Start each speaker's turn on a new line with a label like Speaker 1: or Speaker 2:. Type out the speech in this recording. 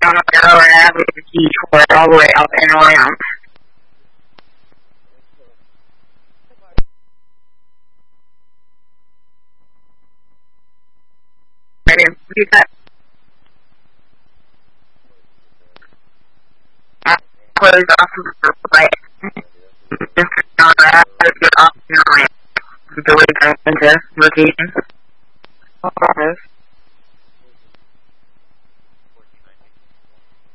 Speaker 1: on the go and with the G4 all the way up and around. You got closed off the right. Delete into location.